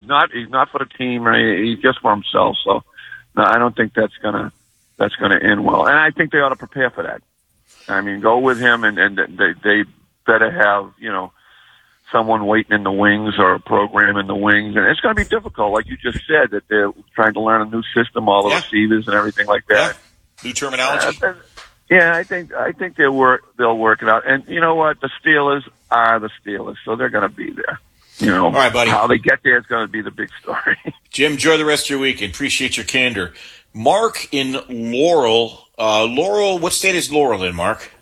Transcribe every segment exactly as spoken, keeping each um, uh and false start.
not. He's not for the team. He's just for himself. So, no, I don't think that's gonna that's gonna end well. And I think they ought to prepare for that. I mean, go with him, and, and they they better have you know someone waiting in the wings or a program in the wings. And it's going to be difficult, like you just said, that they're trying to learn a new system, all the yeah. receivers and everything like that. Yeah. New terminology. Uh, yeah, I think I think they'll work they'll work it out. And you know what? The Steelers are the Steelers, so they're going to be there. You know, all right, buddy. How they get there is going to be the big story. Jim, enjoy the rest of your week and appreciate your candor. Mark in Laurel. Uh, Laurel, what state is Laurel in, Mark?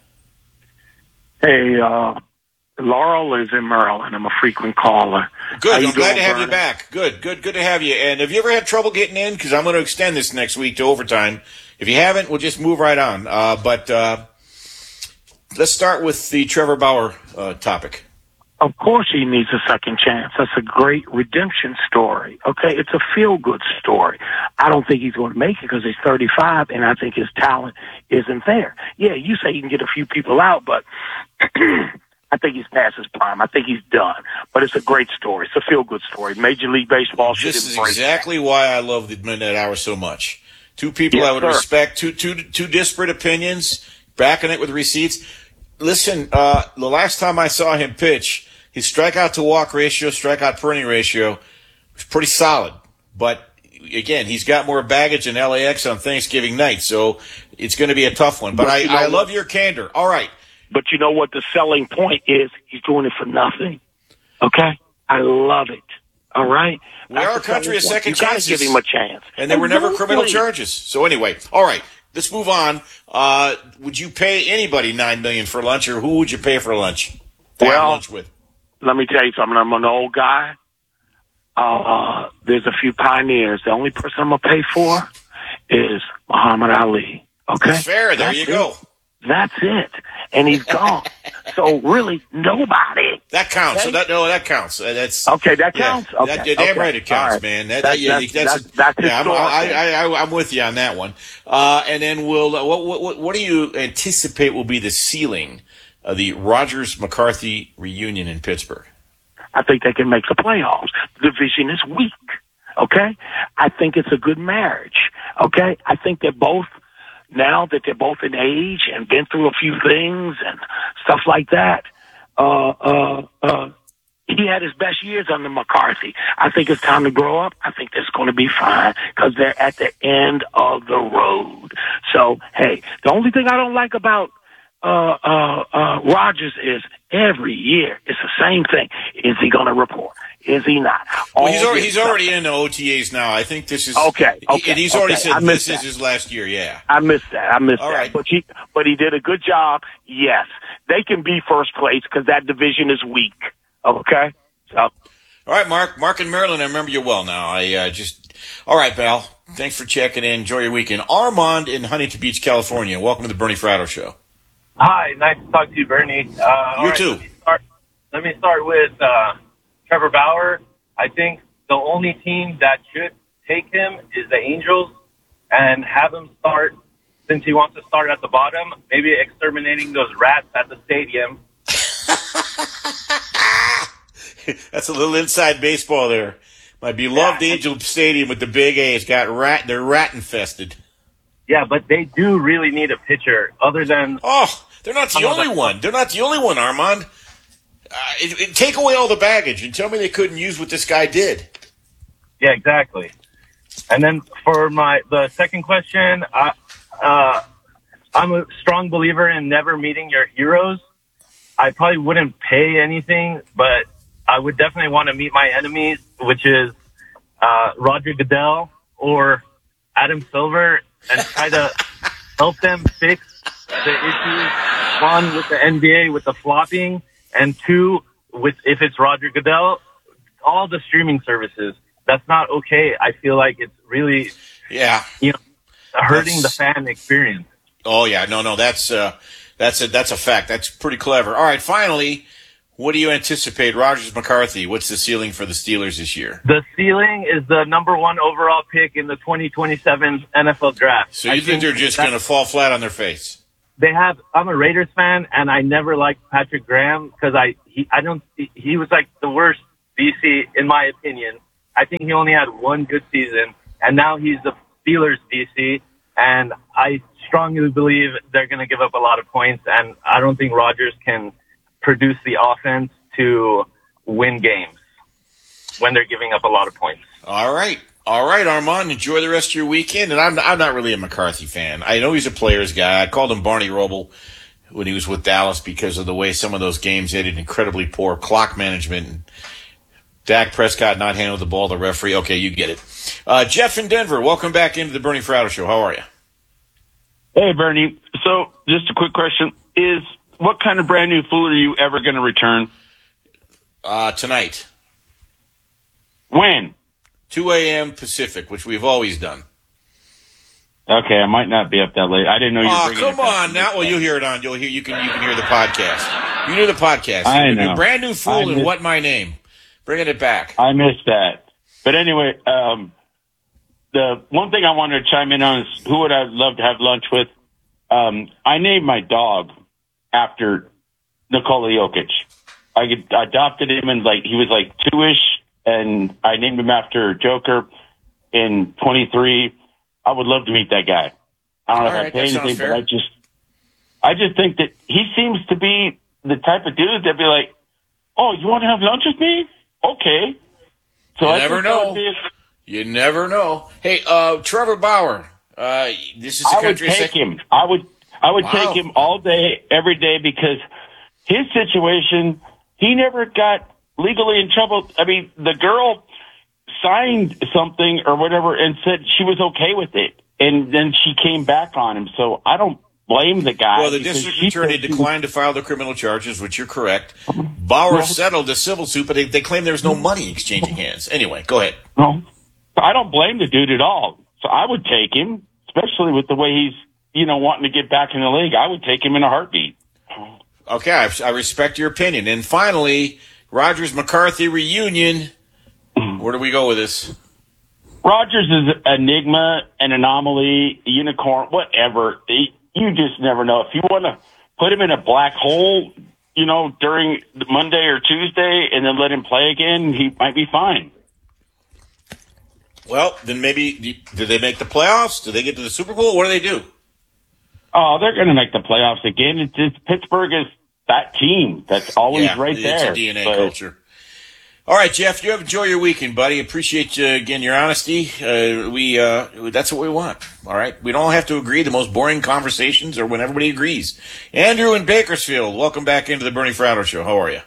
Hey, uh, Laurel is in Maryland. I'm a frequent caller. Good. I'm glad to have you back. Good, good, good to have you. And have you ever had trouble getting in? Because I'm going to extend this next week to overtime. If you haven't, we'll just move right on. Uh, but uh, let's start with the Trevor Bauer uh, topic. Of course he needs a second chance. That's a great redemption story. Okay, it's a feel-good story. I don't think he's going to make it because he's thirty-five, and I think his talent isn't there. Yeah, you say you can get a few people out, but I think he's past his prime. I think he's done. But it's a great story. It's a feel-good story. Major League Baseball should This is embrace exactly that. why I love the Midnight Hour so much. Two people Yes, I would sir. respect, two, two, two disparate opinions, backing it with receipts. Listen, uh, the last time I saw him pitch, his strikeout to walk ratio, strikeout per inning ratio was pretty solid. But again, he's got more baggage than L A X on Thanksgiving night, so it's going to be a tough one. But, But I, you know I what? love your candor. All right. But you know what the selling point is? He's doing it for nothing. Okay? I love it. All right? We That's are a the country of selling point. second You gotta chances. give him a chance. And there were never Exactly. criminal charges. So anyway, all right, let's move on. Uh, would you pay anybody nine million dollars for lunch, or who would you pay for lunch? To have Well, lunch with? Let me tell you something. I'm an old guy. Uh, there's a few pioneers. The only person I'm going to pay for is Muhammad Ali. Okay? Fair. There That's you it. go. That's it. And he's gone. So really, nobody. That counts. Okay? So that no, that counts. Uh, That's Okay, that yeah, counts? Okay, that, you're damn okay. right it counts, All right. man. That, That- yeah, that's- that's, that's- that's yeah, I'm, historic, I, man. I, I, I'm with you on that one. Uh, and then we'll. Uh, what, what, what do you anticipate will be the ceiling of the Rogers McCarthy reunion in Pittsburgh? I think they can make the playoffs. The division is weak. Okay? I think it's a good marriage. Okay? I think they're both, now that they're both in age and been through a few things and stuff like that, uh, uh, uh, he had his best years under McCarthy. I think it's time to grow up. I think that's going to be fine because they're at the end of the road. So, hey, the only thing I don't like about uh, uh, uh, Rogers is every year it's the same thing. Is he going to report? Is he not? Well, All he's already, this he's stuff. already in the O T As now. I think this is Okay, okay, and he's already okay. said I this missed is that. his last year. Yeah. I missed that. I missed All that. right. But he, but he did a good job. Yes, they can be first place because that division is weak. Okay, so All right, Mark. Mark in Maryland, I remember you well now. I uh, just all right, pal. Thanks for checking in. Enjoy your weekend. Armand in Huntington Beach, California. Welcome to the Bernie Fratto Show. Hi, nice to talk to you, Bernie. Uh, all You right, too. Let me start, let me start with uh, Trevor Bauer. I think the only team that should take him is the Angels and have him start, since he wants to start at the bottom, maybe exterminating those rats at the stadium. That's a little inside baseball there. My beloved Yeah. Angel Stadium with the big A's got rat. They're rat infested. Yeah, but they do really need a pitcher other than Oh, they're not the I'm only about- one. They're not the only one, Armand. Uh, it, it, take away all the baggage and tell me they couldn't use what this guy did. Yeah, exactly. And then for my the second question, I, uh, I'm a strong believer in never meeting your heroes. I probably wouldn't pay anything, but I would definitely want to meet my enemies, which is uh, Roger Goodell or Adam Silver, and try to help them fix the issues. One, with the N B A with the flopping, and two, with if it's Roger Goodell, all the streaming services. That's not okay. I feel like it's really, Yeah. you know, hurting That's- the fan experience. Oh yeah. No, no. That's uh, that's a that's a fact. That's pretty clever. All right. Finally, what do you anticipate, Rogers McCarthy? What's the ceiling for the Steelers this year? The ceiling is the number one overall pick in the twenty twenty-seven N F L draft. So you I think they're just that- going to fall flat on their face? They have. I'm a Raiders fan, and I never liked Patrick Graham because I he I don't he, he was like the worst D C in my opinion I think he only had one good season, and now he's the Steelers D C, and I strongly believe they're going to give up a lot of points, and I don't think Rodgers can produce the offense to win games when they're giving up a lot of points. All right. All right, Armand, enjoy the rest of your weekend. And I'm, I'm not really a McCarthy fan. I know he's a player's guy. I called him Barney Roble when he was with Dallas because of the way some of those games ended, incredibly poor clock management. And Dak Prescott not handling the ball, the referee. Okay, you get it. Uh, Jeff in Denver, welcome back into the Bernie Fratto Show. How are you? Hey, Bernie. So just a quick question. Is what kind of brand new food are you ever going to return? Uh, tonight. When? two a.m. Pacific, which we've always done. Okay, I might not be up that late. I didn't know you were Oh, bringing come it back. on. Now, well, you'll hear it on. You'll hear, you can, you can hear the podcast. You hear the podcast. I know. Your brand new fool I and miss- What My Name. Bringing it back. I missed that. But anyway, um, the one thing I wanted to chime in on is who would I love to have lunch with? Um, I named my dog after Nikola Jokic. I adopted him and like he was like two-ish, and I named him after Joker in twenty-three. I would love to meet that guy. I don't know All if right, I pay that sounds anything, fair. but I just, I just think that he seems to be the type of dude that'd be like, "Oh, you want to have lunch with me? Okay." So You I never think that know. would be a- You never know. Hey, uh, Trevor Bauer. Uh, this is the I would country take sec- him. I would. I would Wow. take him all day, every day, because his situation, he never got legally in trouble. I mean, the girl signed something or whatever and said she was okay with it, and then she came back on him. So I don't blame the guy. Well, the because district he attorney said he- declined to file the criminal charges, which you're correct. Bauer Well- settled the civil suit, but they, they claim there was no money exchanging hands. Anyway, go ahead. No, so I don't blame the dude at all. So I would take him, especially with the way he's, you know, wanting to get back in the league. I would take him in a heartbeat. Okay, I, I respect your opinion. And finally, Rogers McCarthy reunion. Where do we go with this? Rodgers is an enigma, an anomaly, a unicorn, whatever. He- You just never know. If you want to put him in a black hole, you know, during Monday or Tuesday and then let him play again, he might be fine. Well, then maybe do they make the playoffs? Do they get to the Super Bowl? What do they do? Oh, they're going to make the playoffs again. It's just Pittsburgh is that team that's always Yeah, right it's there. a D N A But- culture. All right, Jeff, you have enjoy your weekend, buddy. Appreciate you again your honesty. Uh, we uh, that's what we want. All right, we don't have to agree. The most boring conversations are when everybody agrees. Andrew in Bakersfield, welcome back into the Bernie Fratto Show. How are you?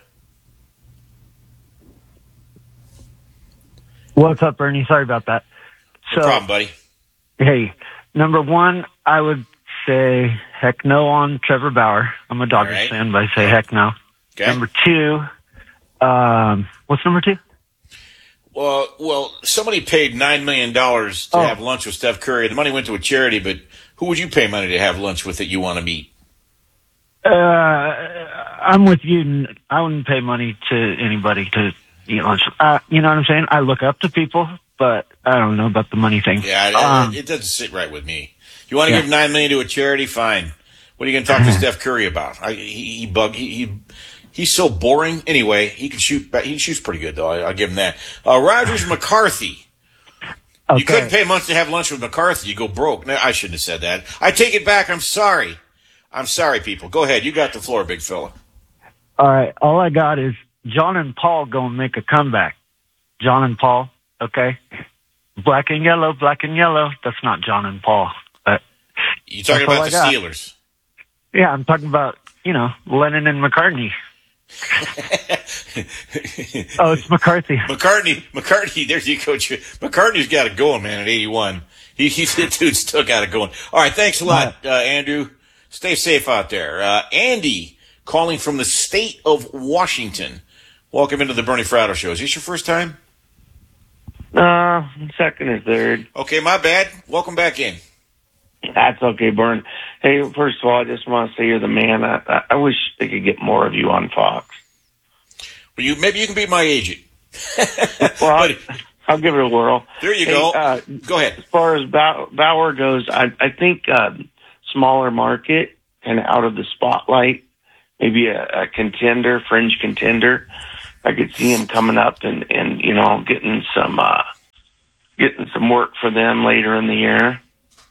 What's up, Bernie? Sorry about that. No So, problem, buddy. hey, number one, I would say heck no on Trevor Bauer. I'm a Dodgers All right. fan, but I say heck no. Okay. Number two, um, what's number two? Well, well, somebody paid nine million dollars to Oh. have lunch with Steph Curry. The money went to a charity, but who would you pay money to have lunch with that you want to meet? Uh, I'm with you. I wouldn't pay money to anybody to eat lunch. Uh, you know what I'm saying? I look up to people, but I don't know about the money thing. Yeah, it, Um, it doesn't sit right with me. You want to yeah. give nine million dollars to a charity? Fine. What are you going to talk to Steph Curry about? I, he, he bug. He, he he's so boring. Anyway, he can shoot. He shoots pretty good though. I, I'll give him that. Uh, Rogers McCarthy. okay. You couldn't pay months to have lunch with McCarthy. You go broke. No, I shouldn't have said that. I take it back. I'm sorry. I'm sorry, people. Go ahead. You got the floor, big fella. All right. All I got is John and Paul going to make a comeback. John and Paul. Okay. Black and yellow, black and yellow. That's not John and Paul. But You talking That's all about the I got. Steelers? yeah, I'm talking about, you know, Lennon and McCartney. Oh, it's McCarthy. McCartney, McCartney, there you go. McCartney's got it going, man, at eighty-one. He, he, the dude still got it going. All right, thanks a lot, uh, Andrew. Stay safe out there. Uh, Andy, calling from the state of Washington. Welcome into the Bernie Fratto Show. Is this your first time? Uh, second or third. Okay, my bad. Welcome back in. That's okay, Bern. Hey, first of all, I just want to say you're the man. I, I, I wish they could get more of you on Fox. Well, you maybe you can be my agent. Well, But I'll give it a whirl. there you Hey, go. uh, Go ahead. As far as Bow- Bauer goes, I, I think uh, smaller market and out of the spotlight, maybe a, a contender, fringe contender. I could see him coming up and, and you know, getting some uh, getting some work for them later in the year.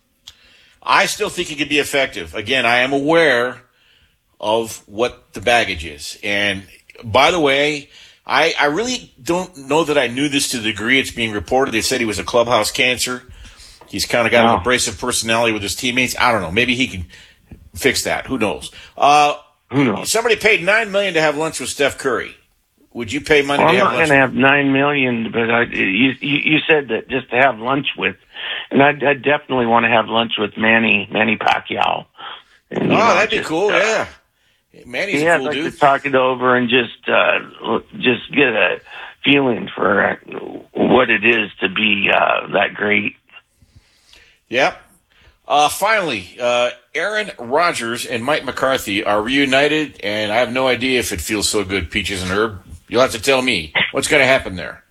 I still think he could be effective. Again, I am aware of what the baggage is. And by the way, I, I really don't know that I knew this to the degree it's being reported. They said he was a clubhouse cancer. He's kind of got Wow. an abrasive personality with his teammates. I don't know. Maybe he can fix that. Who knows? Uh, Who knows? Somebody paid nine million dollars to have lunch with Steph Curry. Would you pay money Well, I'm to have not lunch? going to have nine million, but I, you, you you said that just to have lunch with, and I I definitely want to have lunch with Manny Manny Pacquiao. And, you Oh, know, that'd be just, cool. uh, Yeah, Manny's yeah, a cool I'd like dude. to talk it over and just uh, just get a feeling for uh, what it is to be uh, that great. Yep. Uh, finally, uh, Aaron Rodgers and Mike McCarthy are reunited, and I have no idea if it feels so good, Peaches and Herb. You'll have to tell me what's going to happen there.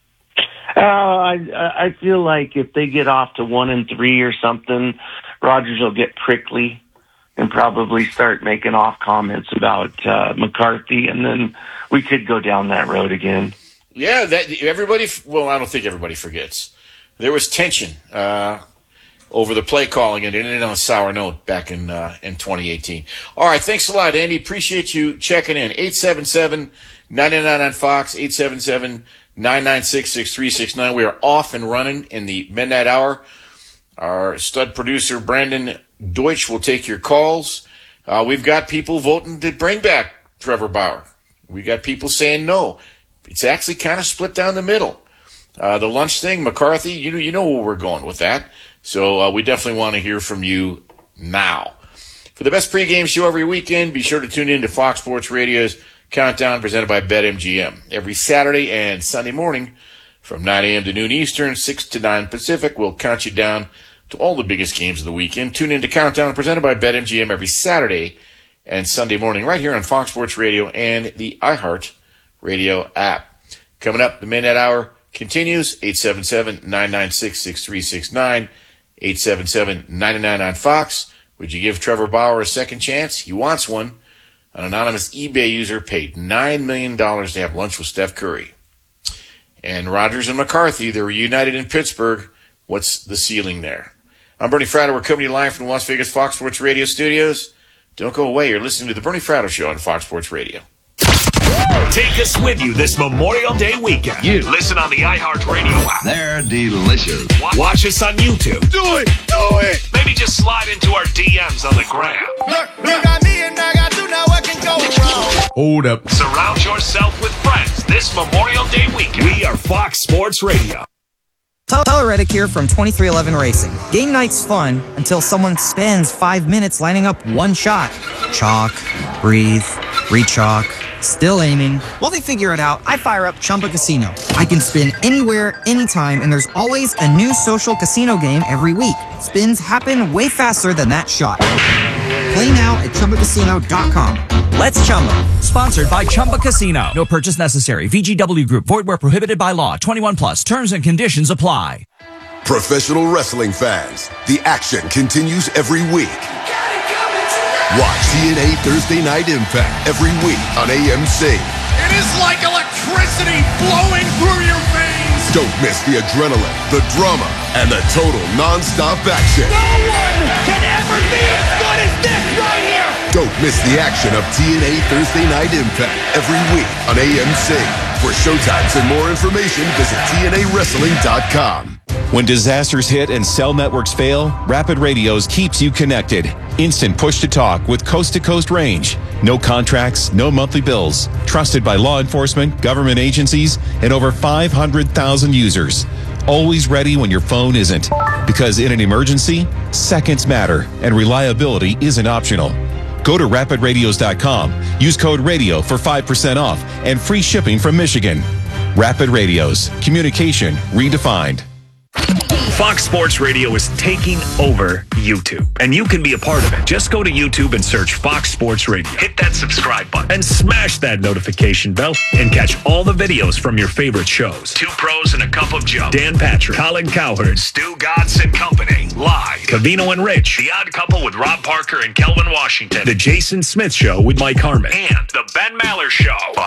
Uh, I I feel like if they get off to one and three or something, Rodgers will get prickly and probably start making off comments about uh, McCarthy, and then we could go down that road again. Yeah, that everybody. Well, I don't think everybody forgets. There was tension uh, over the play calling, and it ended on a sour note back in uh, in twenty eighteen. All right, thanks a lot, Andy. Appreciate you checking in. eight seven seven, nine nine nine on Fox, eight seven seven, nine nine six, six three six nine. We are off and running in the midnight hour. Our stud producer, Brandon Deutsch, will take your calls. Uh, we've got people voting to bring back Trevor Bauer. We got people saying no. It's actually kind of split down the middle. Uh, the lunch thing, McCarthy, you know, you know where we're going with that. So uh, we definitely want to hear from you now. For the best pregame show every weekend, be sure to tune in to Fox Sports Radio's Countdown presented by BetMGM. Every Saturday and Sunday morning from nine a.m. to noon Eastern, six to nine Pacific, we'll count you down to all the biggest games of the weekend. Tune in to Countdown presented by BetMGM every Saturday and Sunday morning right here on Fox Sports Radio and the iHeart Radio app. Coming up, the Midnight Hour continues. eight seven seven, nine nine six, six three six nine, eight seven seven, nine nine on Fox. Would you give Trevor Bauer a second chance? He wants one. An anonymous eBay user paid nine million dollars to have lunch with Steph Curry. And Rodgers and McCarthy, they're reunited in Pittsburgh. What's the ceiling there? I'm Bernie Fratto. We're coming to you live from the Las Vegas Fox Sports Radio studios. Don't go away. You're listening to the Bernie Fratto Show on Fox Sports Radio. Take us with you this Memorial Day weekend. You listen on the iHeartRadio app. They're delicious. Watch, watch us on YouTube. Do it! Do it! Maybe just slide into our D Ms on the gram. Look, you got me and I got you, now what can go wrong? Hold up. Surround yourself with friends this Memorial Day weekend. We are Fox Sports Radio. Tyler Reddick here from twenty-three eleven Racing. Game night's fun until someone spends five minutes lining up one shot. Chalk, breathe, re-chalk, still aiming. While they figure it out, I fire up Chumba Casino. I can spin anywhere, anytime, and there's always a new social casino game every week. Spins happen way faster than that shot. Play now at Chumba Casino dot com. Let's Chumba. Sponsored by Chumba Casino. No purchase necessary. V G W Group. Void where prohibited by law. twenty-one plus. Terms and conditions apply. Professional wrestling fans, the action continues every week. Watch T N A Thursday Night Impact every week on A M C. It is like electricity flowing through your veins. Don't miss the adrenaline, the drama, and the total non-stop action. No one can ever be as good as this right here. Don't miss the action of T N A Thursday Night Impact every week on A M C. For showtimes and more information, visit T N A wrestling dot com. When disasters hit and cell networks fail, Rapid Radios keeps you connected. Instant push-to-talk with coast-to-coast range. No contracts, no monthly bills. Trusted by law enforcement, government agencies, and over five hundred thousand users. Always ready when your phone isn't. Because in an emergency, seconds matter, and reliability isn't optional. Go to rapid radios dot com. Use code RADIO for five percent off and free shipping from Michigan. Rapid Radios. Communication redefined. Fox Sports Radio is taking over YouTube, and you can be a part of it. Just go to YouTube and search Fox Sports Radio. Hit that subscribe button and smash that notification bell and catch all the videos from your favorite shows. Two Pros and a Cup of Joe. Dan Patrick, Colin Cowherd, Stu Godson and Company. Live. Cavino and Rich. The Odd Couple with Rob Parker and Kelvin Washington. The Jason Smith Show with Mike Harmon. And The Ben Maller Show. Fox Sports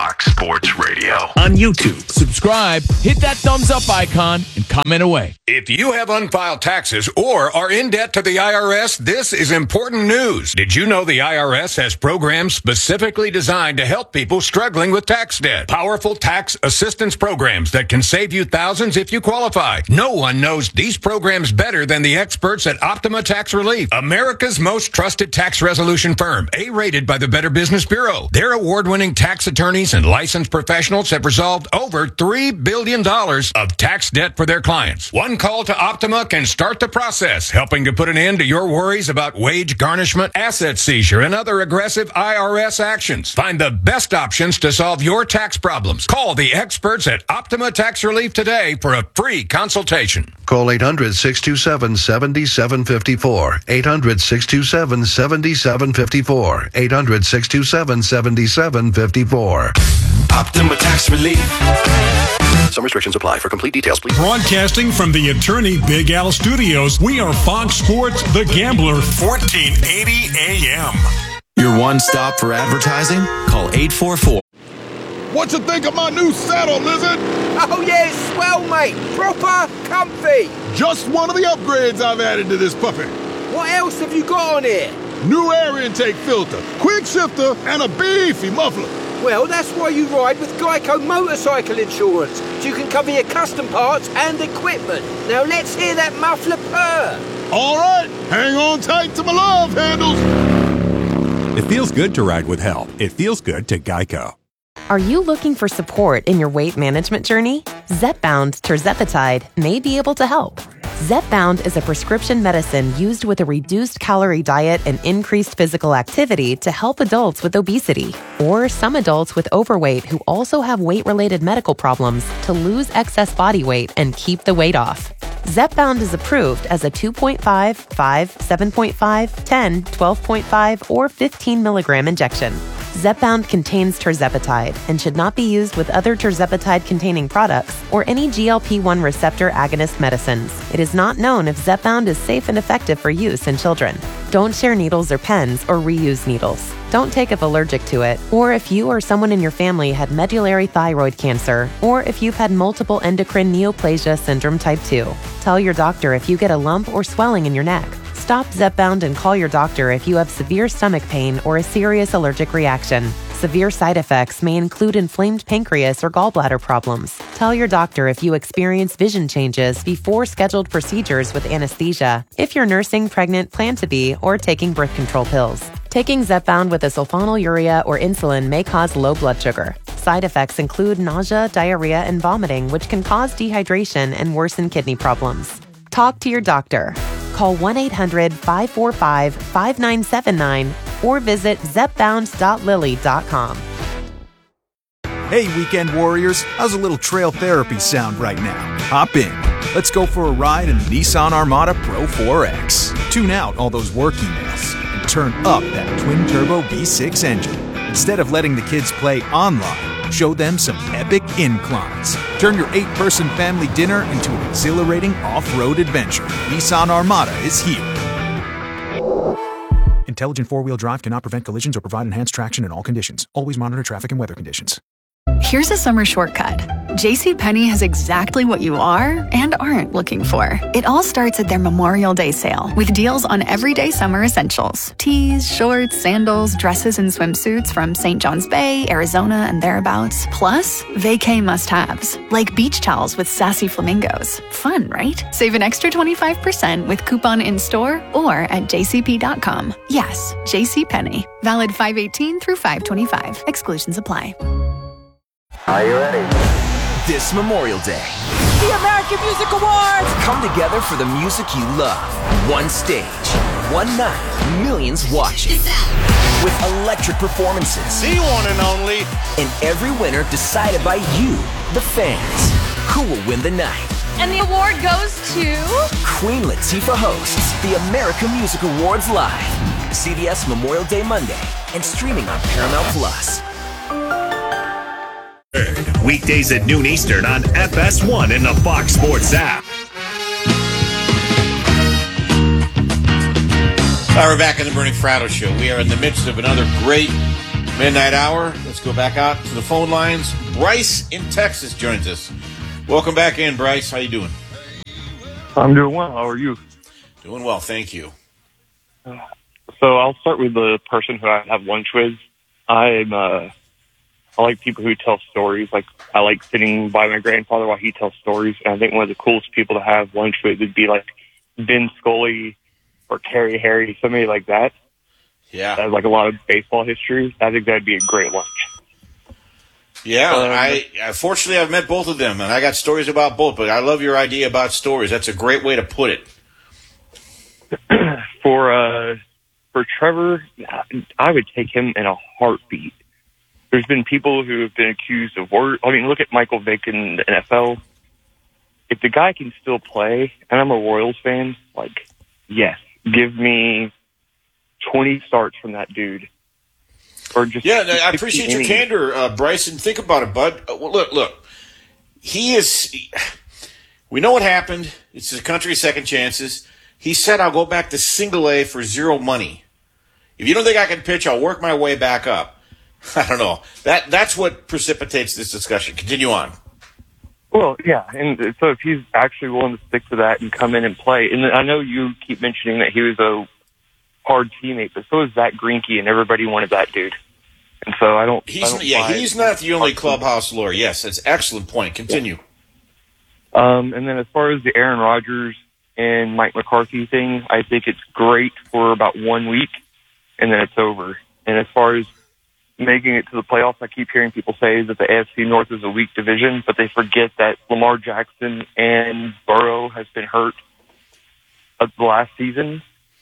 Sports Radio on YouTube. Subscribe, hit that thumbs up icon, and comment away. If you have unfiled taxes or are in debt to the I R S, this is important news. Did you know the I R S has programs specifically designed to help people struggling with tax debt? Powerful tax assistance programs that can save you thousands if you qualify. No one knows these programs better than the experts at Optima Tax Relief, America's most trusted tax resolution firm, A-rated by the Better Business Bureau. Their award-winning tax attorneys and licensed professionals have resolved over three billion dollars of tax debt for their clients. One call to Optima can start the process, helping to put an end to your worries about wage garnishment, asset seizure, and other aggressive I R S actions. Find the best options to solve your tax problems. Call the experts at Optima Tax Relief today for a free consultation. Call eight hundred, six two seven, seven seven five four. eight hundred, six two seven, seven seven five four. eight hundred, six two seven, seven seven five four. Optima Tax Relief. Some restrictions apply. For complete details, please. Broadcasting from the Attorney Big Al Studios, we are Fox Sports The Gambler, fourteen eighty A M. Your one stop for advertising? Call eight four four. What you think of my new saddle, Lizard? Oh, yeah, it's swell, mate. Proper comfy. Just one of the upgrades I've added to this puppy. What else have you got on here? New air intake filter, quick shifter, and a beefy muffler. Well, that's why you ride with Geico Motorcycle Insurance, so you can cover your custom parts and equipment. Now let's hear that muffler purr. All right, hang on tight to my love handles. It feels good to ride with help. It feels good to Geico. Are you looking for support in your weight management journey? Zepbound Tirzepatide may be able to help. Zepbound is a prescription medicine used with a reduced calorie diet and increased physical activity to help adults with obesity, or some adults with overweight who also have weight-related medical problems to lose excess body weight and keep the weight off. Zepbound is approved as a two point five, five, seven point five, ten, twelve point five, or fifteen milligram injection. Zepbound contains tirzepatide and should not be used with other tirzepatide-containing products or any G L P one receptor agonist medicines. It is not known if Zepbound is safe and effective for use in children. Don't share needles or pens or reuse needles. Don't take if allergic to it, or if you or someone in your family had medullary thyroid cancer, or if you've had multiple endocrine neoplasia syndrome type two. Tell your doctor if you get a lump or swelling in your neck. Stop Zepbound and call your doctor if you have severe stomach pain or a serious allergic reaction. Severe side effects may include inflamed pancreas or gallbladder problems. Tell your doctor if you experience vision changes before scheduled procedures with anesthesia, if you're nursing, pregnant, plan to be, or taking birth control pills. Taking Zepbound with a sulfonylurea or insulin may cause low blood sugar. Side effects include nausea, diarrhea, and vomiting, which can cause dehydration and worsen kidney problems. Talk to your doctor. Call one eight hundred, five four five, five nine seven nine or visit zepbound dot lilly dot com. Hey, weekend warriors, how's a little trail therapy sound right now? Hop in. Let's go for a ride in the Nissan Armada Pro four X. Tune out all those work emails and turn up that twin-turbo V six engine. Instead of letting the kids play online, show them some epic inclines. Turn your eight-person family dinner into an exhilarating off-road adventure. Nissan Armada is here. Intelligent four-wheel drive cannot prevent collisions or provide enhanced traction in all conditions. Always monitor traffic and weather conditions. Here's a summer shortcut. JCPenney has exactly what you are and aren't looking for. It all starts at their Memorial Day sale with deals on everyday summer essentials. Tees, shorts, sandals, dresses, and swimsuits from Saint John's Bay, Arizona, and thereabouts. Plus, vacay must-haves, like beach towels with sassy flamingos. Fun, right? Save an extra twenty-five percent with coupon in-store or at j c p dot com. Yes, JCPenney. Valid five eighteen through five twenty-five. Exclusions apply. Are you ready? This Memorial Day, The American Music Awards! Come together for the music you love. One stage, one night, millions watching. With electric performances. The one and only. And every winner decided by you, the fans. Who will win the night? And the award goes to... Queen Latifah hosts the American Music Awards live. C B S Memorial Day Monday and streaming on Paramount Plus. Weekdays at noon Eastern on F S one and the Fox Sports app. All right, we're back in the Bernie Fratto Show. We are in the midst of another great midnight hour. Let's go back out to the phone lines. Bryce in Texas joins us. Welcome back in, Bryce. How you doing? I'm doing well. How are you? Doing well, thank you. So I'll start with the person who I have lunch with. I'm, uh, I like people who tell stories. Like, I like sitting by my grandfather while he tells stories. And I think one of the coolest people to have lunch with would be like Vin Scully or Terry Harry, somebody like that. Yeah. That has like a lot of baseball history. I think that'd be a great lunch. Yeah, Um, I, I fortunately I've met both of them, and I got stories about both. But I love your idea about stories. That's a great way to put it. For uh, for Trevor, I would take him in a heartbeat. There's been people who have been accused of work. I mean, look at Michael Vick in the N F L. If the guy can still play, and I'm a Royals fan, like, yes, give me twenty starts from that dude. Or just yeah, no, I appreciate your candor, uh, Bryson. Think about it, bud. Uh, well, look, look. He is. We know what happened. It's the country's second chances. He said, "I'll go back to single A for zero money. If you don't think I can pitch, I'll work my way back up." I don't know. That that's what precipitates this discussion. Continue on. Well, yeah, and so if he's actually willing to stick to that and come in and play, and I know you keep mentioning that he was a hard teammate, but so is Zach Greinke, and everybody wanted that dude. And so I don't. He's I don't yeah, buy he's it. not the only clubhouse lawyer. Yes, that's an excellent point. Continue. Um, and then as far as the Aaron Rodgers and Mike McCarthy thing, I think it's great for about one week, and then it's over. And as far as making it to the playoffs, I keep hearing people say that the A F C North is a weak division, but they forget that Lamar Jackson and Burrow has been hurt of the last season.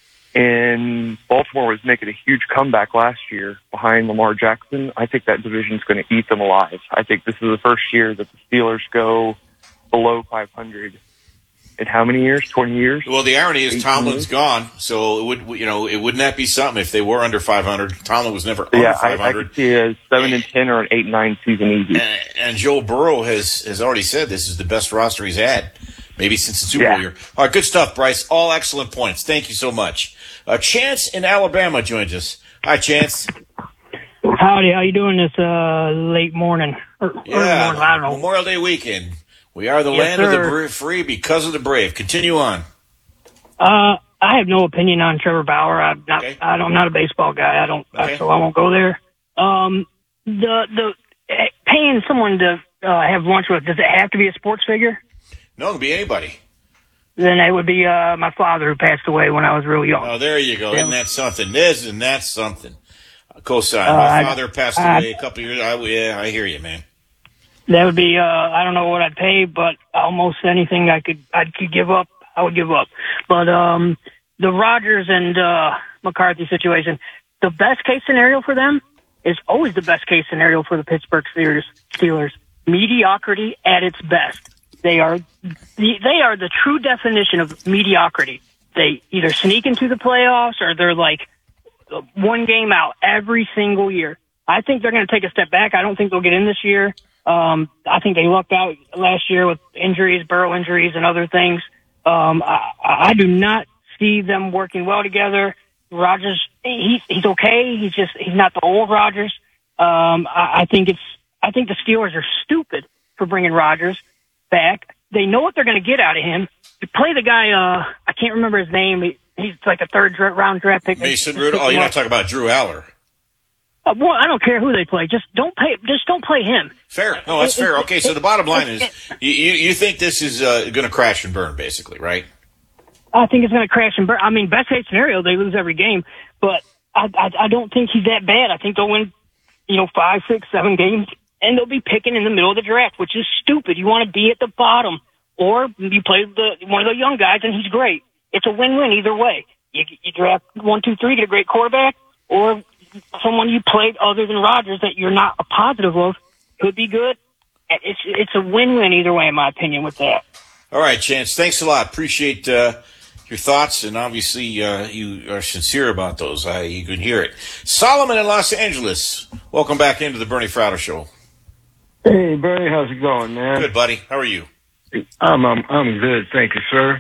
And Baltimore was making a huge comeback last year behind Lamar Jackson. I think that division is going to eat them alive. I think this is the first year that the Steelers go below five hundred. In how many years? twenty years? Well, the irony is Tomlin's years? gone, so it would you know it wouldn't that be something if they were under five hundred? Tomlin was never Yeah, under I, five I hundred. could see a seven and ten or an eight and nine season easy. And, and Joe Burrow has, has already said this is the best roster he's had, maybe since the Super Bowl Yeah. year. All right, good stuff, Bryce. All excellent points. Thank you so much. Uh, Chance in Alabama joins us. Hi, Chance. Howdy, how you doing this uh, late morning? Or, early Yeah, morning, I don't know. Memorial Day weekend. We are the Yes, land of the sir. bra- free because of the brave. Continue on. Uh, I have no opinion on Trevor Bauer. I'm not. I don't, I'm not a baseball guy. I don't. Okay. So I won't go there. Um, the the eh, paying someone to uh, have lunch with, does it have to be a sports figure? No, it could be anybody. Then it would be uh, my father who passed away when I was real young. Oh, there you go. Yeah. Isn't that something? Isn't that something? Cosign. Uh, My I- father passed I- away a couple of years. I, yeah, I hear you, man. That would be. Uh, I don't know what I'd pay, but almost anything I could. I could give up. I would give up. But um, the Rodgers and uh, McCarthy situation, the best case scenario for them is always the best case scenario for the Pittsburgh Steelers. Steelers. Mediocrity at its best. They are the, they are the true definition of mediocrity. They either sneak into the playoffs or they're like one game out every single year. I think they're going to take a step back. I don't think they'll get in this year. Um, I think they lucked out last year with injuries, Burrow injuries, and other things. Um, I, I do not see them working well together. Rodgers, he's he's okay. He's just he's not the old Rodgers. Um, I, I think it's I think the Steelers are stupid for bringing Rodgers back. They know what they're going to get out of him. You play the guy. Uh, I can't remember his name. He, he's like a third dra- round draft pick. Mason Rudolph. Oh, you're not talking about Drew Aller. Uh, well, I don't care who they play. Just don't pay. Just don't play him. Fair. No, that's fair. Okay, so the bottom line is you, you, you think this is uh, going to crash and burn, basically, right? I think it's going to crash and burn. I mean, best case scenario, they lose every game, but I, I, I don't think he's that bad. I think they'll win, you know, five, six, seven games, and they'll be picking in the middle of the draft, which is stupid. You want to be at the bottom, or you play the one of the young guys, and he's great. It's a win-win either way. You, you draft one, two, three, get a great quarterback, or someone you played other than Rodgers that you're not a positive of could be good. It's it's a win-win either way, in my opinion, with that. All right, Chance. Thanks a lot. Appreciate uh, your thoughts, and obviously uh, you are sincere about those. I, you can hear it. Solomon in Los Angeles. Welcome back into the Bernie Frauder Show. Hey, Bernie, how's it going, man? Good, buddy. How are you? I'm I'm, I'm good, thank you, sir.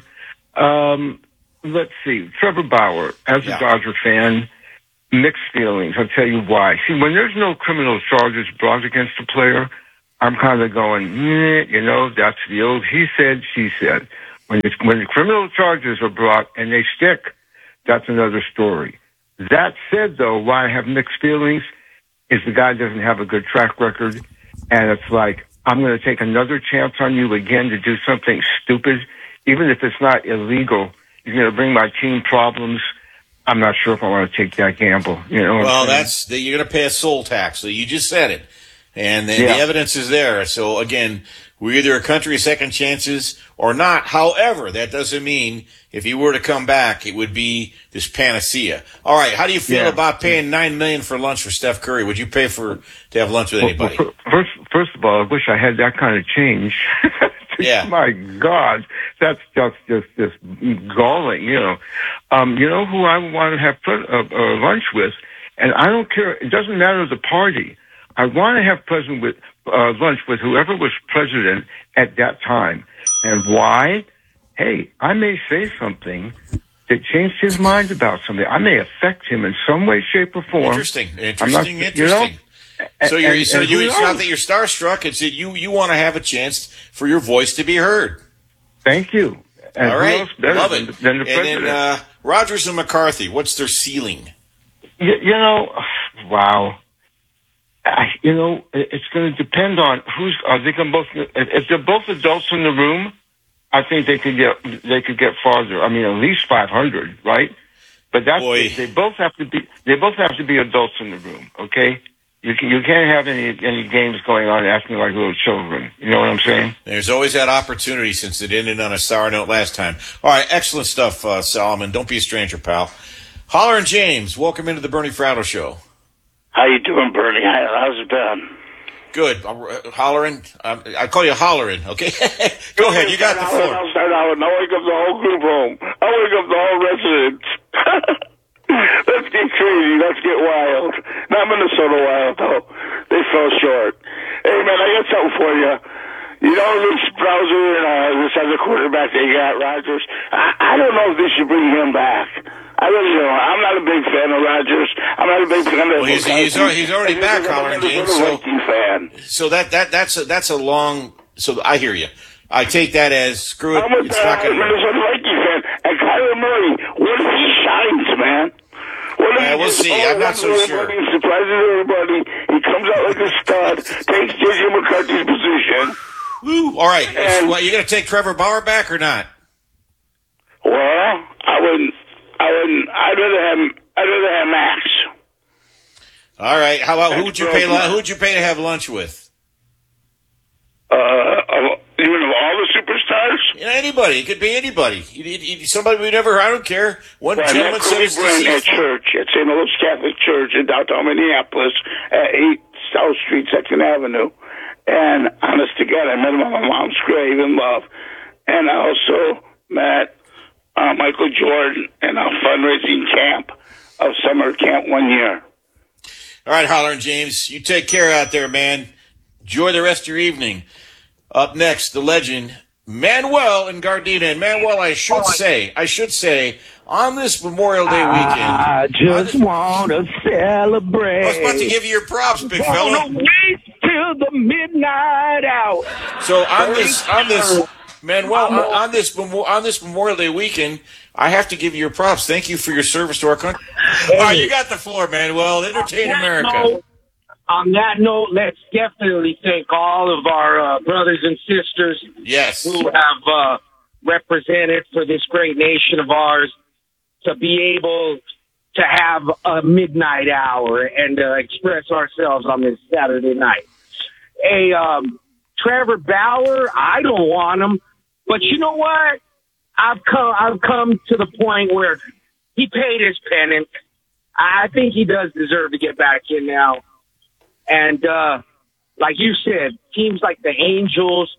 Um, let's see. Trevor Bauer, as a Dodger fan, mixed feelings. I'll tell you why. See, when there's no criminal charges brought against a player, I'm kind of going, eh, you know, that's the old he said, she said. When it's, when the criminal charges are brought and they stick, that's another story. That said, though, why I have mixed feelings is the guy doesn't have a good track record, and it's like, I'm going to take another chance on you again to do something stupid, even if it's not illegal. You're going to bring my team problems. I'm not sure if I want to take that gamble. You know. Well, that's the, you're going to pay a soul tax. So you just said it, and the, Yeah. the evidence is there. So again, we're either a country of second chances or not. However, that doesn't mean if he were to come back, it would be this panacea. All right, how do you feel Yeah. about paying nine million for lunch for Steph Curry? Would you pay for to have lunch with anybody? Well, first, first of all, I wish I had that kind of change. Yeah. My God, that's just just just galling. You know, um, you know who I want to have pre- uh, uh, lunch with, and I don't care. It doesn't matter the party. I want to have present with uh, lunch with whoever was president at that time. And why? Hey, I may say something that changed his mind about something. I may affect him in some way, shape, or form. Interesting, I'm interesting, not- interesting. You know? So you're, And- so and you, who it's not knows? that you're starstruck. It's that you, you want to have a chance for your voice to be heard. Thank you. And All who right, else better love than, it. than the and president? then uh, Rodgers and McCarthy, what's their ceiling? You, you know, wow. I, you know, it- it's going to depend on who's. Are they going both? If if they're both adults in the room, I think they could get they could get farther. I mean, at least five hundred, right? But that's Boy. they both have to be. They both have to be adults in the room. Okay, you can, you can't have any any games going on acting like little children. You know what I'm saying? There's always that opportunity since it ended on a sour note last time. All right, excellent stuff, uh, Solomon. Don't be a stranger, pal. Holler and James, welcome into the Bernie Fratto Show. How you doing, Bernie? How- How's it been? Good. Uh, hollering. Um, I call you hollering, okay? Go ahead. You got the floor. I'll start out. I'll wake up the whole group home. I'll wake up the whole residence. Let's get crazy. Let's get wild. Not Minnesota wild, though. They fell short. Hey, man, I got something for you. You know this Browser and uh, this other quarterback they got, Rodgers? I, I don't know if they should bring him back. I really don't. I'm not a big fan of Rodgers. I'm not a big fan of. Well, he's, he's, already, he's already I'm back, a Holler and James. Minnesota So, Viking fan. so that, that that's a, that's a long. So I hear you. I take that as screw it. I'm a It's not uh, going to. Minnesota Viking fan. And Kyler Murray, what if he shines, man? What if Yeah, he we'll just see. all I'm not so over sure. everybody, surprises everybody. He comes out like a stud, takes J J McCarthy's position. Woo. All right. And- Well, you going to take Trevor Bauer back or not? Well, I wouldn't. I wouldn't. I'd rather have. I'd rather have Max. All right. How about who would you pay? That's Who would you pay to have lunch with? Uh, of- even of all the superstars. You know, anybody. It could be anybody. You, you, you- somebody we never. I don't care. One Well, I gentleman met said Cody it's Brand at deceased. church at Saint Louis Catholic Church in downtown Minneapolis at eight South Street, Second Avenue. And honest to God, I met him on my mom's grave in love. And I also met uh, Michael Jordan in a fundraising camp of summer camp one year. All right, Holler and James. You take care out there, man. Enjoy the rest of your evening. Up next, the legend, Manuel in Gardena. And Manuel, I should say, I should say, on this Memorial Day weekend. I just want to celebrate. I was about to give you your props, big fella. Wanna wait till the midnight hour. So on this, on this, Manuel, on, on this, Memo- on this Memorial Day weekend, I have to give you your props. Thank you for your service to our country. All right, you got the floor, Manuel. Entertain America. Note, on that note, let's definitely thank all of our uh, brothers and sisters Yes. who have uh, represented for this great nation of ours to be able to have a midnight hour and uh, express ourselves on this Saturday night. Hey, um, Trevor Bauer, I don't want him, but you know what? I've come, I've come to the point where he paid his penance. I think he does deserve to get back in now. And, uh, like you said, teams like the Angels,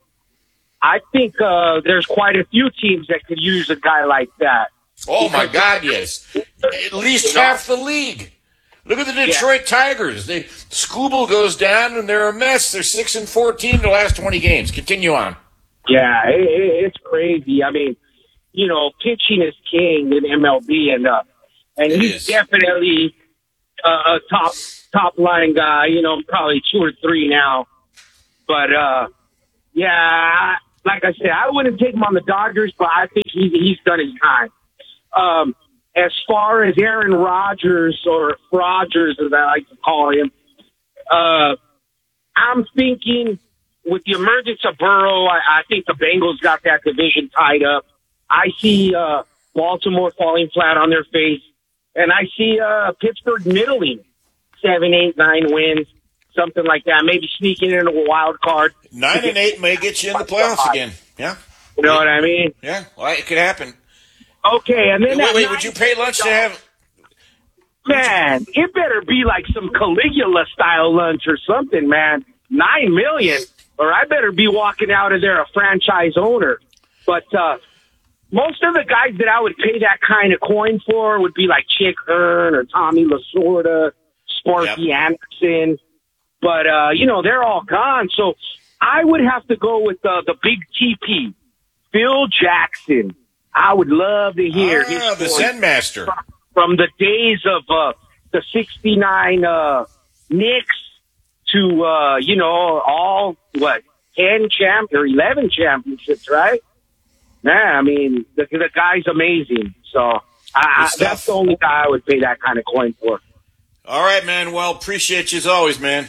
I think, uh, there's quite a few teams that could use a guy like that. Oh, my God, yes. At least half the league. Look at the Detroit Tigers. They Scooble goes down, and they're a mess. They're six and fourteen in the last twenty games. Continue on. Yeah, it, it, it's crazy. I mean, you know, pitching is king in M L B, and uh, and It he's is. definitely uh, a top top line guy. You know, probably two or three now. But, uh, yeah, like I said, I wouldn't take him on the Dodgers, but I think he, he's done his time. Um, as far as Aaron Rodgers, or Rodgers, as I like to call him, uh, I'm thinking with the emergence of Burrow, I, I think the Bengals got that division tied up. I see uh, Baltimore falling flat on their face, and I see uh, Pittsburgh middling, seven, eight, nine wins, something like that. Maybe sneaking into a wild card. Nine and eight may get you in the playoffs again. Yeah, you know what I mean? Yeah, well, it could happen. Okay, and then wait, wait would you pay lunch to have? Man, it better be like some Caligula style lunch or something, man. Nine million, or I better be walking out of there a franchise owner. But uh, most of the guys that I would pay that kind of coin for would be like Chick Hearn or Tommy Lasorda, Sparky yep. Anderson. But, uh, you know, they're all gone. So I would have to go with uh, the big T P, Phil Jackson. I would love to hear ah, his the Zen Master. From, from the days of uh, the sixty-nine uh, Knicks to, uh, you know, all, what, ten champ or eleven championships, right? Man, I mean, the, the guy's amazing. So I, that's the only guy I would pay that kind of coin for. All right, man. Well, appreciate you as always, man.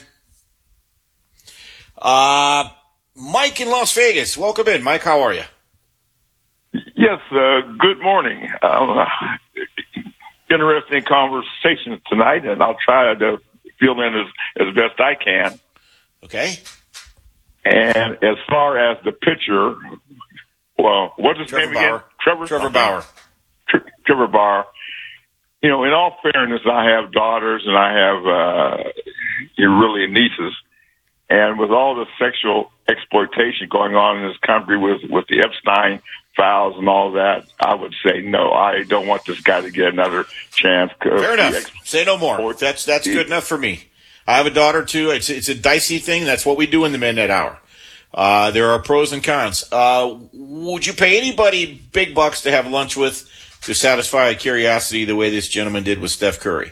Uh, Mike in Las Vegas. Welcome in. Mike, how are you? Yes, uh, good morning. Uh, interesting conversation tonight, and I'll try to fill in as, as best I can. Okay. And as far as the pitcher, well, what's his Trevor name Bauer. again? Trevor? Trevor Bauer. Tre- Trevor Bauer. You know, in all fairness, I have daughters and I have uh, really nieces. And with all the sexual exploitation going on in this country with, with the Epstein files and all that, I would say no. I don't want this guy to get another chance. Fair enough. Ex- say no more. That's that's good enough for me. I have a daughter too. It's it's a dicey thing. That's what we do in the Midnight Hour. Uh, there are pros and cons. Uh, would you pay anybody big bucks to have lunch with to satisfy a curiosity the way this gentleman did with Steph Curry?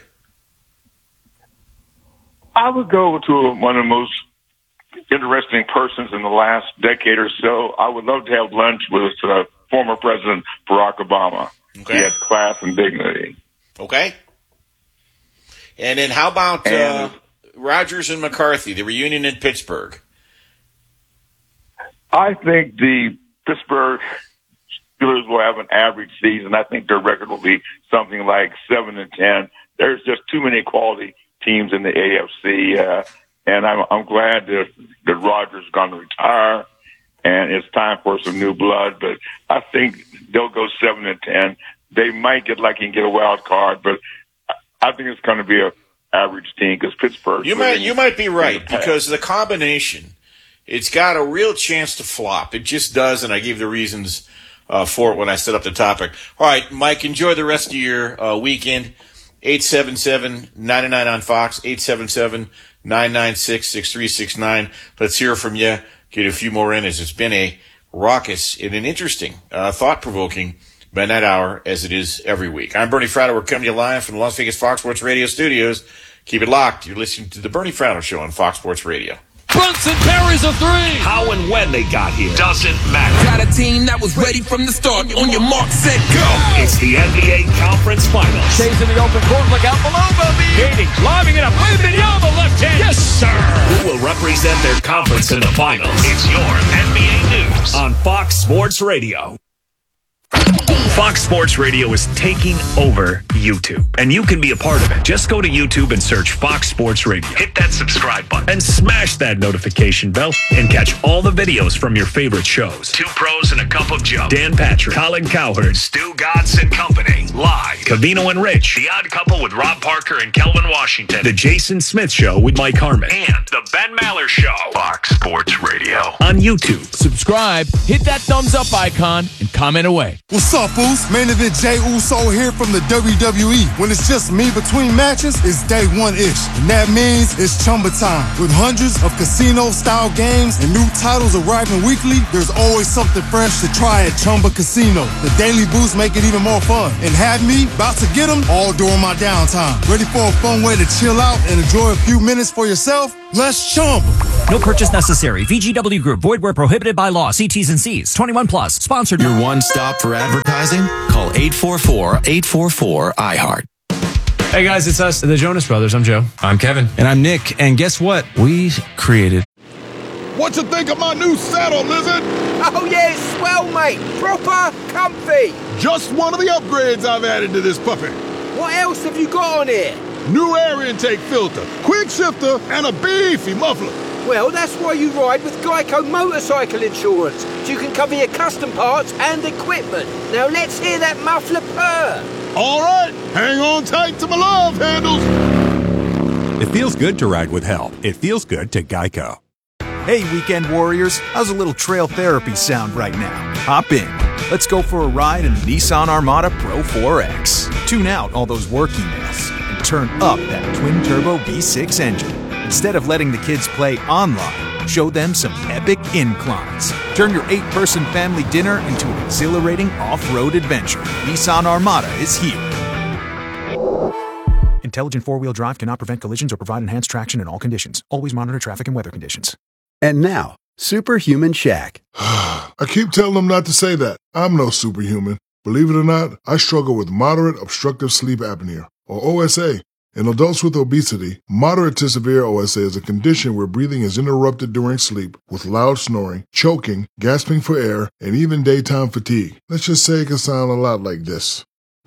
I would go to one of the most interesting persons in the last decade or so. I would love to have lunch with uh, former President Barack Obama. Okay. He had class and dignity. Okay. And then how about uh, Rodgers and McCarthy, the reunion in Pittsburgh? I think the Pittsburgh Steelers will have an average season. I think their record will be something like seven and ten. There's just too many quality teams in the A F C, uh, and I'm, I'm glad that, that Rodgers is going to retire, and it's time for some new blood. But I think they'll go seven and ten. They might get lucky and get a wild card, but I think it's going to be a average team because Pittsburgh. You might you might be right because the combination, it's got a real chance to flop. It just does, and I gave the reasons uh, for it when I set up the topic. All right, Mike, enjoy the rest of your uh, weekend. eight seven seven, nine nine on Fox, eight seven seven, nine nine six, six three six nine. Let's hear from you. Get a few more in as it's been a raucous and an interesting, uh, thought-provoking Midnight Hour as it is every week. I'm Bernie Fratto. We're coming to you live from the Las Vegas Fox Sports Radio studios. Keep it locked. You're listening to the Bernie Fratto Show on Fox Sports Radio. Brunson parries a three. How and when they got here doesn't matter. Got a team that was ready from the start. On your mark, set, go. It's the N B A Conference Finals. Stays in the open court. Look out below, Bobby. Gating, lobbing it up. Wembanyama, left hand. Yes, sir. Who will represent their conference in the finals? It's your N B A News on Fox Sports Radio. Fox Sports Radio is taking over YouTube, and you can be a part of it. Just go to YouTube and search Fox Sports Radio. Hit that subscribe button and smash that notification bell and catch all the videos from your favorite shows. Two Pros and a Cup of Joe. Dan Patrick, Colin Cowherd, Stu Gatz and Company. Live. Covino and Rich. The Odd Couple with Rob Parker and Kelvin Washington. The Jason Smith Show with Mike Harmon. And The Ben Maller Show. Fox Sports Radio. On YouTube. Subscribe, hit that thumbs up icon, and comment away. What's up, fools? Main event Jay Uso here from the W W E. When it's just me between matches, it's day one-ish. And that means it's Chumba time. With hundreds of casino-style games and new titles arriving weekly, there's always something fresh to try at Chumba Casino. The daily boosts make it even more fun. And have me about to get them all during my downtime. Ready for a fun way to chill out and enjoy a few minutes for yourself? Let's Chumba. No purchase necessary. V G W Group. Void where prohibited by law. See T's and C's. twenty-one plus. Sponsored. Your one stop for advertising? Call eight four four, eight four four, I heart. Hey guys, it's us, the Jonas Brothers. I'm Joe. I'm Kevin. And I'm Nick. And guess what? We created... What you think of my new saddle, Lizard? Oh yeah, it's swell, mate. Proper comfy. Just one of the upgrades I've added to this puppy. What else have you got on here? New air intake filter, quick shifter, and a beefy muffler. Well, that's why you ride with Geico Motorcycle Insurance. So you can cover your custom parts and equipment. Now let's hear that muffler purr. All right, hang on tight to my love handles. It feels good to ride with help. It feels good to Geico. Hey, weekend warriors, how's a little trail therapy sound right now? Hop in. Let's go for a ride in the Nissan Armada Pro four X. Tune out all those work emails and turn up that twin-turbo V six engine. Instead of letting the kids play online, show them some epic inclines. Turn your eight-person family dinner into an exhilarating off-road adventure. Nissan Armada is here. Intelligent four-wheel drive cannot prevent collisions or provide enhanced traction in all conditions. Always monitor traffic and weather conditions. And now, Superhuman Shaq. I keep telling them not to say that. I'm no superhuman. Believe it or not, I struggle with moderate obstructive sleep apnea, or O S A. In adults with obesity, moderate to severe O S A is a condition where breathing is interrupted during sleep with loud snoring, choking, gasping for air, and even daytime fatigue. Let's just say it can sound a lot like this.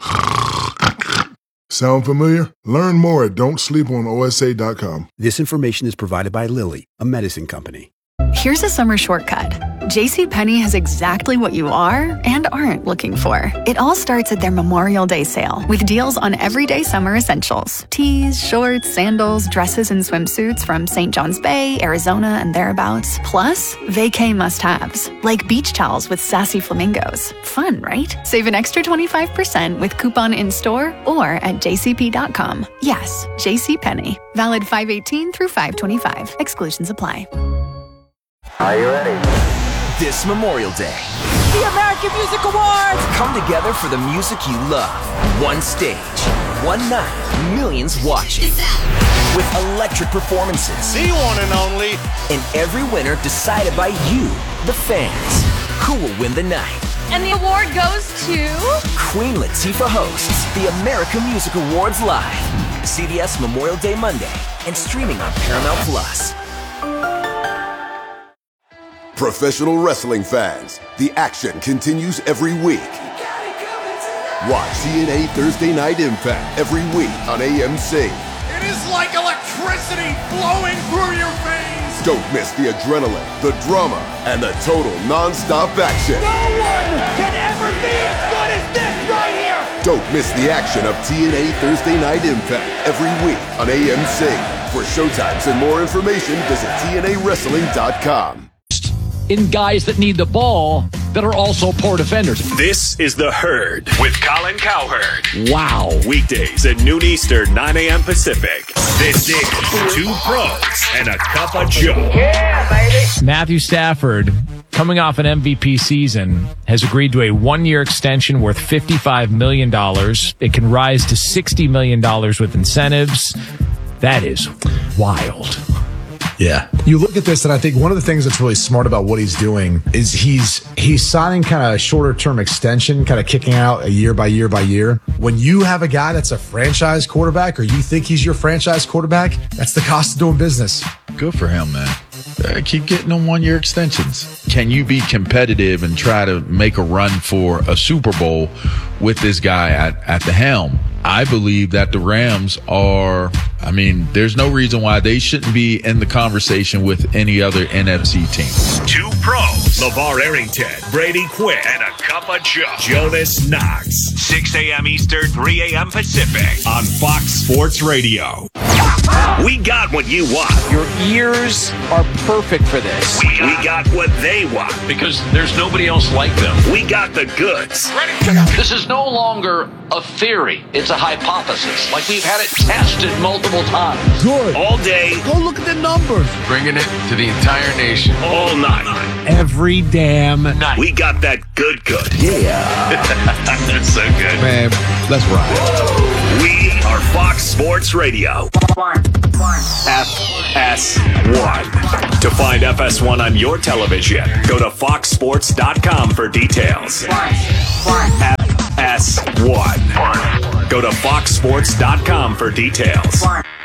Sound familiar? Learn more at don't sleep on O S A dot com. This information is provided by Lilly, a medicine company. Here's a summer shortcut. JCPenney has exactly what you are and aren't looking for. It all starts at their Memorial Day sale with deals on everyday summer essentials. Tees, shorts, sandals, dresses, and swimsuits from Saint John's Bay, Arizona, and thereabouts. Plus, vacay must-haves, like beach towels with sassy flamingos. Fun, right? Save an extra twenty-five percent with coupon in-store or at j c p dot com. Yes, JCPenney. Valid five eighteen through five twenty-five. Exclusions apply. Are you ready? This Memorial Day, The American Music Awards! Come together for the music you love. One stage, one night, millions watching. With electric performances. The one and only. And every winner decided by you, the fans. Who will win the night? And the award goes to... Queen Latifah hosts the American Music Awards live. C B S Memorial Day Monday and streaming on Paramount Plus. Professional wrestling fans, the action continues every week. Watch T N A Thursday Night Impact every week on A M C. It is like electricity flowing through your veins. Don't miss the adrenaline, the drama, and the total non-stop action. No one can ever be as good as this right here. Don't miss the action of T N A Thursday Night Impact every week on A M C. For showtimes and more information, visit T N A wrestling dot com. In guys that need the ball that are also poor defenders. This is The Herd with Colin Cowherd. Wow. Weekdays at noon Eastern, nine a.m. Pacific. This is Two Pros and a Cup of Joe. Yeah, baby. Matthew Stafford, coming off an M V P season, has agreed to a one-year extension worth fifty-five million dollars. It can rise to sixty million dollars with incentives. That is wild. Yeah. You look at this, and I think one of the things that's really smart about what he's doing is he's he's signing kind of a shorter term extension, kind of kicking out a year by year by year. When you have a guy that's a franchise quarterback, or you think he's your franchise quarterback, that's the cost of doing business. Good for him, man. Uh, keep getting them one-year extensions. Can you be competitive and try to make a run for a Super Bowl with this guy at, at the helm? I believe that the Rams are, I mean, there's no reason why they shouldn't be in the conversation with any other N F C team. Two Pros, LeVar Arrington, Brady Quinn, and a Cup of Joe. Jonas Knox. six a.m. Eastern, three a.m. Pacific on Fox Sports Radio. We got what you want. Your ears are perfect for this. We got, we got what they want. Because there's nobody else like them. We got the goods. This is no longer a theory. It's a hypothesis. Like we've had it tested multiple times. Good. All day. Go look at the numbers. Bringing it to the entire nation. All night. Every damn night. We got that good good. Yeah. That's so good. Man, let's ride. We are Fox Sports Radio. One. F S one. To find F S one on your television, go to fox sports dot com for details. F S one. Go to fox sports dot com for details.